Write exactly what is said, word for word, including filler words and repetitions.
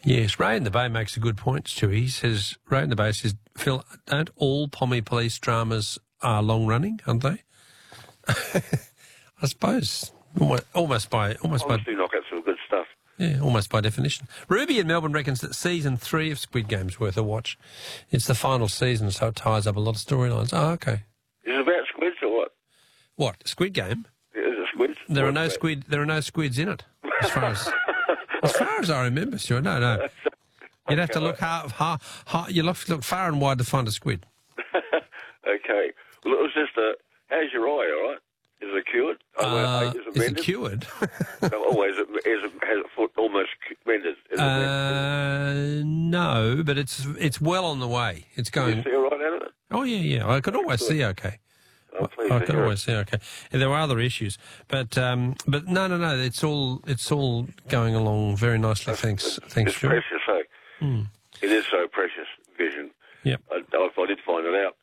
Yes, Ray in the Bay makes a good point, Stewie. He says, Ray in the Bay says, Phil, don't all Pommy Police dramas are long-running, aren't they? I suppose, almost, almost by... Almost by Honestly, knock out some good stuff. Yeah, almost by definition. Ruby in Melbourne reckons that season three of Squid Game's worth a watch. It's the final season, so it ties up a lot of storylines. Oh, okay. Is it about squids or what? What, Squid Game? Is it squids? There What are no about- squid. There are no squids in it, as far as as far as I remember. Stuart, no, no. You'd have to look hard, hard, hard, you have to look far and wide to find a squid. Okay. Well, it was just a... How's your eye, all right? Is it cured? Oh, well, Uh, is it is it mended? cured? No, always, is it, has a foot almost mended? Is it mended? uh, no, but it's it's well on the way. It's Can you going. see all right out of it? Oh yeah, yeah. I could always see okay. I'm pleased I to can hear always see okay. And there were other issues, but um, but no, no, no. It's all it's all going along very nicely. Thanks, It's, thanks, it's Stuart. precious, eh? Mm. It is so precious, Vision. Yep. I, I, I did find it out.